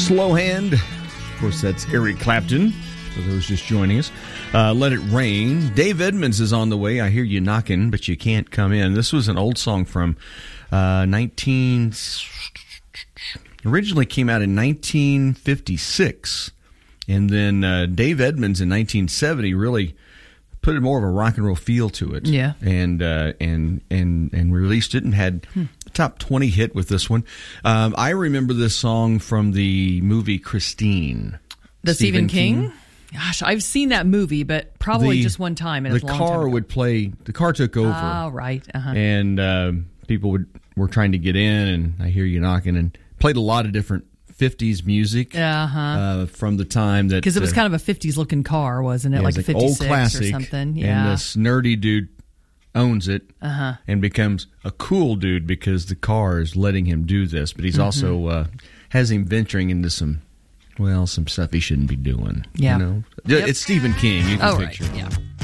Slow Hand. Of course, that's Eric Clapton, for those just joining us. Let It Rain. Dave Edmunds is on the way. I hear you knocking, but you can't come in. This was an old song from originally came out in 1956. And then Dave Edmunds in 1970 really put more of a rock and roll feel to it. Yeah. And released it and had a top 20 hit with this one. I remember this song from the movie Christine. The Stephen King? Gosh, I've seen that movie, but probably just one time. And the car would play. The car took over. Oh, right. Uh-huh. And people were trying to get in, and I hear you knocking, and played a lot of different 50s music from the time that... Because it was kind of a 50s-looking car, wasn't it? Like a 56 old classic, or something. Yeah. And this nerdy dude owns it and becomes a cool dude because the car is letting him do this. But he's also... has him venturing into some stuff he shouldn't be doing. Yeah. You know? It's Stephen King. You can picture it. Yeah.